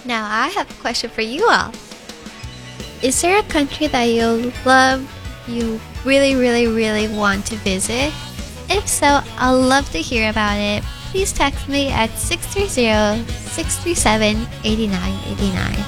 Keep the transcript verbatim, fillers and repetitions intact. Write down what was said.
Now I have a question for you all. Is there a country that you love, you really, really, really want to visit? If so, I'll love to hear about it. Please text me at six three zero, six three seven, eight nine eight nine.